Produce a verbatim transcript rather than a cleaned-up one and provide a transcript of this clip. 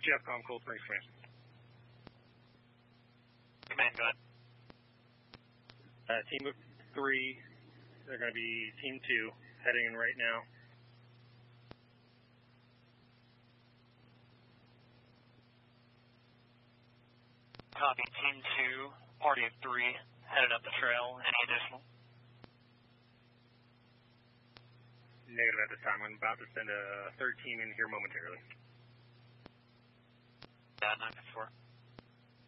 Jeff, calm, Cold Springs Command. Command, go ahead. Uh, team of three, they're going to be team two, heading in right now. Copy, team two, party of three, headed up the trail. Any additional? Negative at this time. I'm about to send a third team in here momentarily. Yeah, nine